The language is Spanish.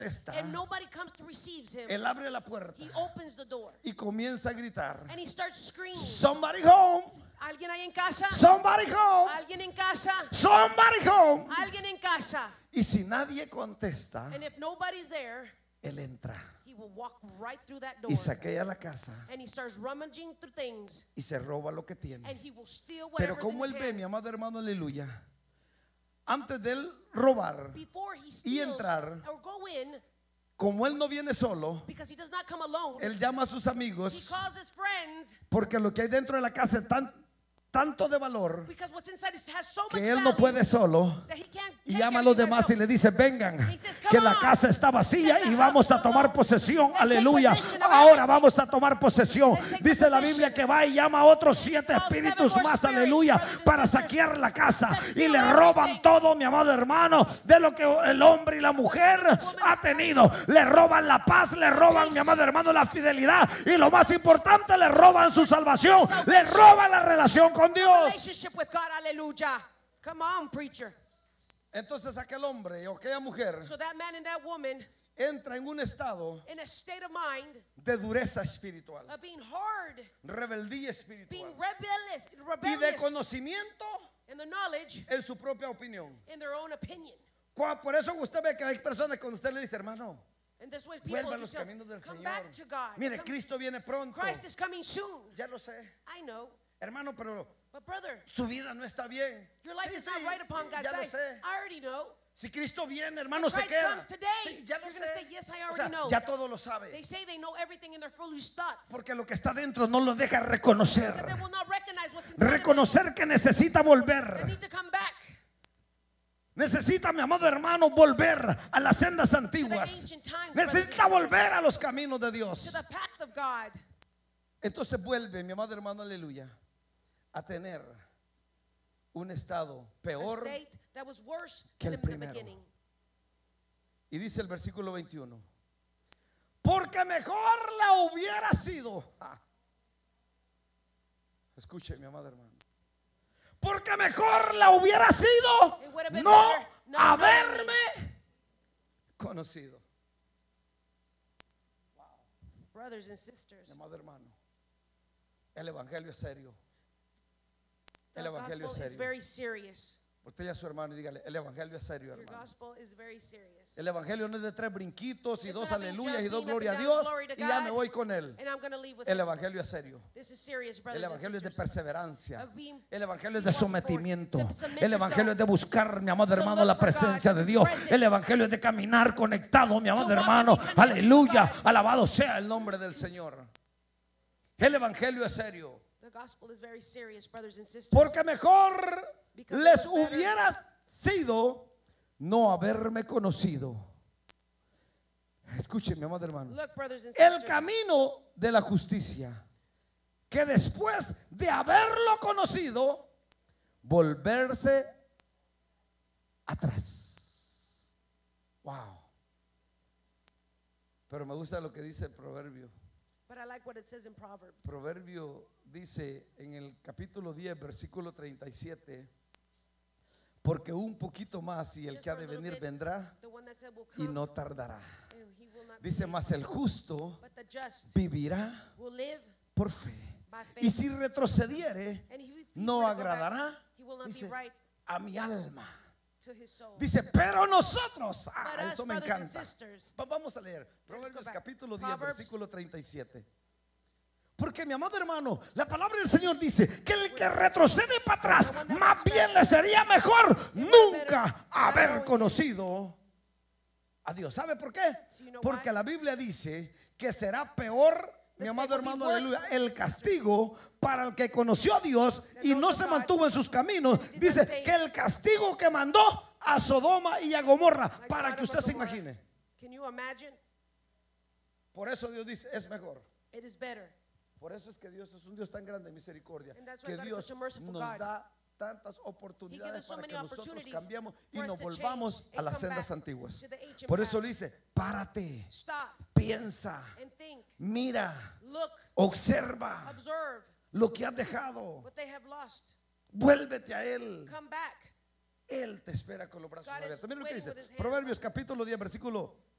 contesta, and nobody comes to receive him, él abre la puerta he opens the door y comienza a gritar, and he starts screaming. somebody home, ¿Alguien ahí en casa? somebody home, ¿Alguien en casa? somebody home. ¿Alguien en casa? Y si nadie contesta, And if nobody's there, él entra he will walk right through that door y saquea la casa and he starts rummaging through things y se roba lo que tiene. and he will steal Pero whatever's in como his él ve, hand. mi amado hermano, aleluya, antes de él robar Before he y steals entrar, or go in, como él no viene solo, because he does not come alone, él llama a sus he amigos, calls his friends, porque lo que hay dentro de la casa es tanto de valor because what's inside has so much que él no value puede solo. that he can't Y take llama a los everything demás y himself. le dice, vengan, que la casa está vacía y vamos a tomar posesión. Aleluya. Ahora vamos a tomar posesión. Dice la Biblia que va y llama a otros 7 espíritus más, aleluya, para saquear la casa. Y le roban todo, mi amado hermano, de lo que el hombre y la mujer ha tenido. Le roban la paz, le roban, mi amado hermano, la fidelidad. Y lo más importante, le roban su salvación. Le roban la relación con Dios. Relationship with God, hallelujah. Come on, preacher. Entonces aquel hombre o aquella mujer So that man and that woman, entra en un estado in a state of mind de dureza espiritual, of being hard, rebeldía being espiritual y de rebellious conocimiento in the knowledge, en su propia opinión. in their own opinion. Por eso usted ve que hay personas que usted le dice, hermano, And this way people vuelva a can los tell, caminos del come Señor. back to God. Mire, Come- Cristo viene pronto. Christ is coming soon. Ya lo sé, I know. hermano, pero But brother, su vida no está bien. your life Sí, is not sí, right upon God's ya lo eyes. sé. I already know. Si Cristo viene, hermano, se Christ queda. comes today, Sí, ya lo you're gonna sé. say, yes, I O already sea, know. ya todo lo They sabe. say they know everything in their foolish thoughts. Porque lo que está dentro no lo deja reconocer. Because they will not recognize what's inside of them. Reconocer que necesita They volver. need to come back Necesita, mi amado hermano, volver a las sendas to the antiguas. ancient times, Necesita brothers and volver a los caminos de sisters, Dios. to the path of God. Entonces vuelve, mi amado hermano, aleluya, a tener un estado A peor. state that was worse que than el in the primero. beginning. Y dice el versículo 21. Porque mejor la hubiera sido. Escuche, mi amado hermano. Porque mejor la hubiera sido It would have been no better not haberme conocido. Brothers and sisters, Mi amado hermano, el evangelio es serio. the El evangelio gospel es is serio. very serious. Usted y a su hermano y dígale, el evangelio es serio, Your hermano. gospel is very serious. El evangelio no es de 3 brinquitos y It's 2 not being aleluyas y just 2 being up gloria a and down, Dios glory to y ya God, me voy con él. And I'm going to leave with El him. evangelio es serio. This is serious, brothers El and evangelio es de sisters. perseverancia. Of being- El evangelio es de being watchful, sometimiento. to submit El evangelio es de yourself. buscar, mi amado To hermano, look la for God, presencia de His Dios. presence. El evangelio es de caminar conectado, mi amado walk and hermano. be connected Aleluya. to God. Alabado sea el nombre del Señor. El evangelio es serio. The gospel is very serious, brothers and sisters. Porque mejor Because les it was better. hubiera sido no haberme conocido. Escuchen, mi amado hermano. Look, brothers and El sisters, camino de la justicia, que después de haberlo conocido, volverse atrás. Wow. Pero me gusta lo que dice el proverbio. but I like what it says in Proverbs. Proverbio dice en el capítulo 10, versículo 37, porque un poquito más y el Just que ha for a de little venir bit, vendrá The one that said will y come, no tardará. and he will not Dice, be mas late. el justo But the just vivirá will live por fe. by faith. Y si retrocediere, And if he no were to go back, agradará, he will not dice, be right a mi alma. to his soul. Dice, pero nosotros, But us, eso me brothers and encanta. sisters, Vamos a leer Proverbios back. capítulo 10, Proverbs. versículo 37. Porque mi amado hermano, la palabra del Señor dice que el que retrocede para atrás, más bien le sería mejor nunca haber conocido a Dios. ¿Sabe por qué? Porque la Biblia dice que será peor, mi amado hermano, aleluya, el castigo para el que conoció a Dios y no se mantuvo en sus caminos. Dice que el castigo que mandó a Sodoma y a Gomorra, para que usted se imagine. Can you imagine? Por eso Dios dice, es mejor. It is better. Por eso es que Dios es un Dios tan grande de misericordia, And that's why que God is Dios such a merciful nos God. da tantas He gives oportunidades us so para many que nosotros opportunities cambiamos y for us nos to volvamos change a and las come sendas back antiguas. to the ancient Por eso path. le dice, párate, Stop piensa, and think. mira, Look, observa observe lo que has dejado, what they have lost. vuélvete a Él. Come back. Él te espera con los brazos God is abiertos. Mira lo que waiting dice with his hands Proverbios capítulo 10, versículo